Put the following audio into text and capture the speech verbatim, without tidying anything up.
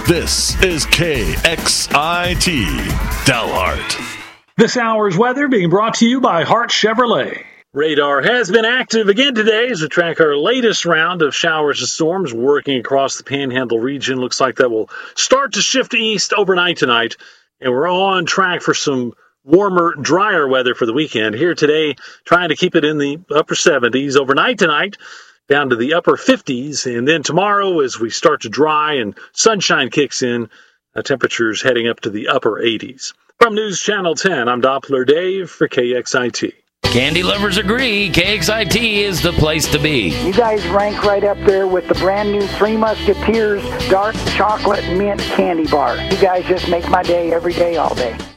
This is K X I T Dalhart. This hour's weather being brought to you by Hart Chevrolet. Radar has been active again today as we track our latest round of showers and storms working across the Panhandle region. Looks like that will start to shift east overnight tonight, and we're on track for some warmer, drier weather for the weekend. Here today, trying to keep it in the upper seventies. Overnight tonight, down to the upper fifties, and then tomorrow as we start to dry and sunshine kicks in, uh, temperatures heading up to the upper eighties. From News Channel ten, I'm Doppler Dave for K X I T. Candy lovers agree, K X I T is the place to be. You guys rank right up there with the brand new Three Musketeers Dark Chocolate Mint Candy Bar. You guys just make my day every day, all day.